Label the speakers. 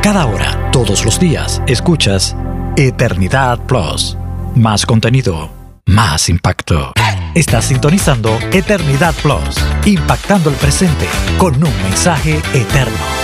Speaker 1: Cada hora, todos los días, escuchas Eternidad Plus. Más contenido, más impacto. Estás sintonizando Eternidad Plus, impactando el presente con un mensaje eterno.